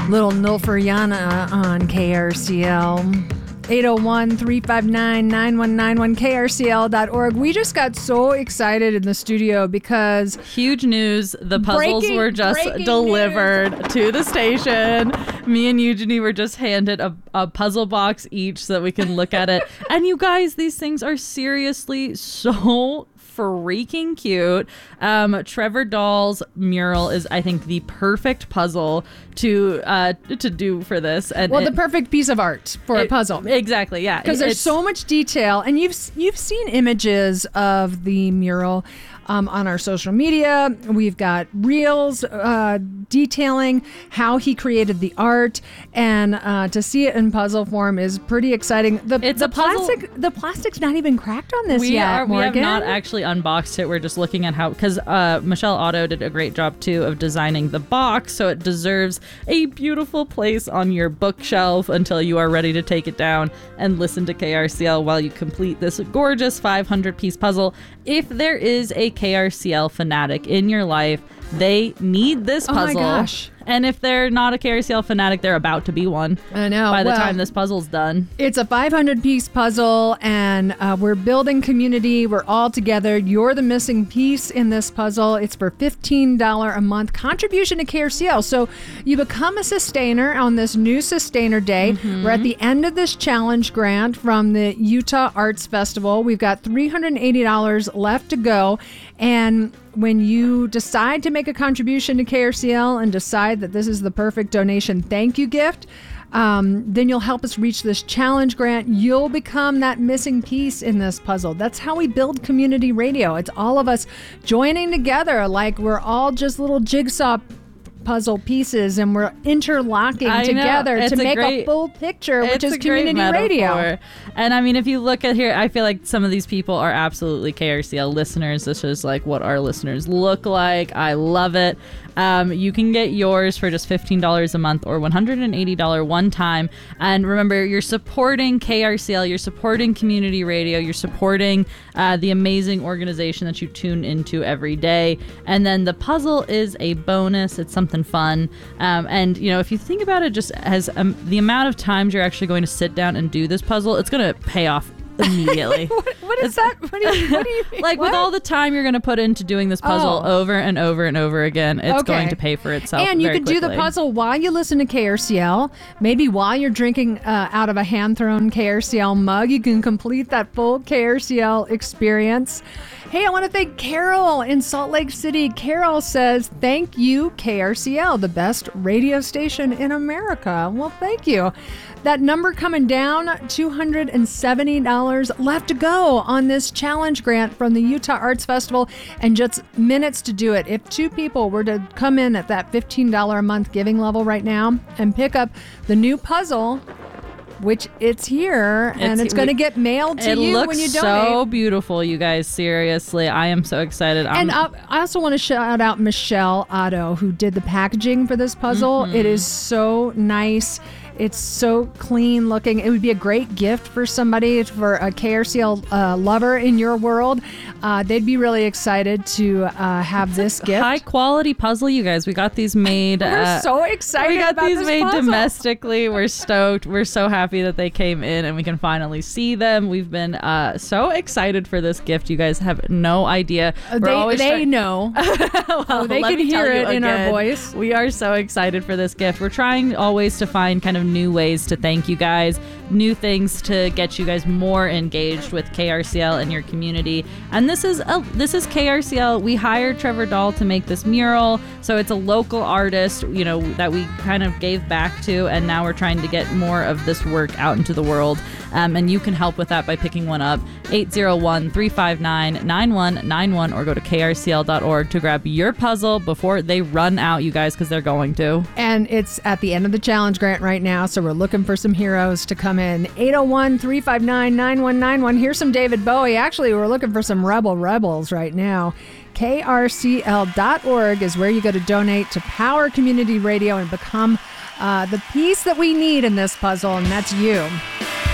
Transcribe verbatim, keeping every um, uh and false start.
Little Nilferiana on K R C L. eight oh one, three five nine, nine one nine one, K R C L dot org. We just got so excited in the studio because... Huge news. The puzzles breaking, were just delivered news. to the station. Me and Eugenie were just handed a, a puzzle box each so that we can look at it. And you guys, these things are seriously so... freaking cute. Um, Trevor Dahl's mural is, I think, the perfect puzzle to uh, to do for this. And well, it, the perfect piece of art for it, a puzzle. Exactly, yeah. Because there's so much detail, and you've you've seen images of the mural um, on our social media. We've got reels uh, detailing how he created the art, and uh, to see it in puzzle form is pretty exciting. The, it's the a puzzle. plastic. The plastic's not even cracked on this we yet. Are, we Morgan. have not actually unboxed it. We're just looking at how, because uh, Michelle Otto did a great job too of designing the box, so it deserves a beautiful place on your bookshelf until you are ready to take it down and listen to K R C L while you complete this gorgeous five hundred piece puzzle. If there is a K R C L fanatic in your life, they need this puzzle. Oh my gosh. And if they're not a K R C L fanatic, they're about to be one. I know. By the well, time this puzzle's done. It's a five hundred piece puzzle, and uh, we're building community. We're all together. You're the missing piece in this puzzle. It's for fifteen dollars a month contribution to K R C L. So you become a sustainer on this new Sustainer Day. Mm-hmm. We're at the end of this challenge grant from the Utah Arts Festival. We've got three hundred eighty dollars left to go. And when you decide to make a contribution to K R C L and decide that this is the perfect donation thank you gift, um, then you'll help us reach this challenge grant. You'll become that missing piece in this puzzle. That's how we build community radio. It's all of us joining together like we're all just little jigsaw puzzle pieces, and we're interlocking I together know. to a make great, a full picture, which is a community radio. And I mean, if you look at here, I feel like some of these people are absolutely K R C L listeners. This is like what our listeners look like. I love it. Um, you can get yours for just fifteen dollars a month or one hundred eighty dollars one time. And remember, you're supporting K R C L, you're supporting community radio, you're supporting uh, the amazing organization that you tune into every day. And then the puzzle is a bonus. It's something fun. Um, and, you know, if you think about it just as um, the amount of times you're actually going to sit down and do this puzzle, it's going to pay off immediately. what, what is that? What do you, what do you mean? Like what? With all the time you're going to put into doing this puzzle oh. over and over and over again, it's okay. going to pay for itself. And you very can quickly. do the puzzle while you listen to K R C L. Maybe while you're drinking uh, out of a hand-thrown K R C L mug, you can complete that full K R C L experience. Hey, I want to thank Carol in Salt Lake City. Carol says, thank you, K R C L, the best radio station in America. Well, thank you. That number coming down, two hundred seventy dollars left to go on this challenge grant from the Utah Arts Festival, and just minutes to do it. If two people were to come in at that fifteen dollars a month giving level right now and pick up the new puzzle, which it's here, it's, and it's going to get mailed to you when you donate. It looks so beautiful, you guys. Seriously, I am so excited. I'm, and uh, I also want to shout out Michelle Otto, who did the packaging for this puzzle. Mm-hmm. It is so nice. It's so clean looking. It would be a great gift for somebody, for a K R C L uh, lover in your world. Uh, they'd be really excited to uh, have it's this a gift. High quality puzzle, you guys. We got these made. We're uh, so excited. We got about these this made puzzle. domestically. We're stoked. We're so happy that they came in and we can finally see them. We've been uh, so excited for this gift. You guys have no idea. Uh, We're they always they try- know. well, oh, they let can me hear tell you it in again, our voice. We are so excited for this gift. We're trying always to find kind of new ways to thank you guys, new things to get you guys more engaged with K R C L and your community. And this is a, this is K R C L. We hired Trevor Dahl to make this mural, so it's a local artist, you know, that we kind of gave back to, and now we're trying to get more of this work out into the world. Um, and you can help with that by picking one up. eight oh one, three five nine, nine one nine one, or go to K R C L dot org to grab your puzzle before they run out, you guys, because they're going to. And it's at the end of the challenge grant right now, so we're looking for some heroes to come in. eight oh one, three five nine, nine one nine one. Here's some David Bowie. Actually, we're looking for some Rebel Rebels right now. K R C L dot org is where you go to donate to Power Community Radio and become uh, the piece that we need in this puzzle, and that's you.